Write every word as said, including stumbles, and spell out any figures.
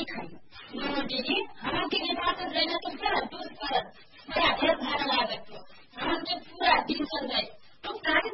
खाएगा। दीदी हम लोग के लिए बात रहना